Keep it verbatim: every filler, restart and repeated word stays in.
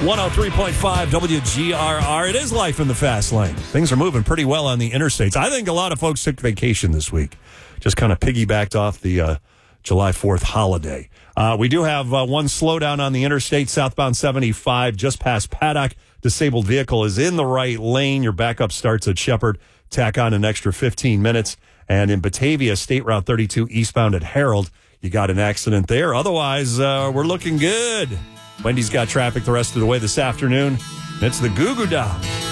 one oh three point five W G R R. It is life in the fast lane. Things are moving pretty well on the interstates. I think a lot of folks took vacation this week. Just kind of piggybacked off the uh, July fourth holiday. Uh, we do have uh, one slowdown on the interstate, southbound seventy-five, just past Paddock. Disabled vehicle is in the right lane. Your backup starts at Shepherd. Tack on an extra fifteen minutes. And in Batavia, State Route thirty-two, eastbound at Harold, you got an accident there. Otherwise, uh, we're looking good. Wendy's got traffic the rest of the way this afternoon. It's the Goo Goo Dolls.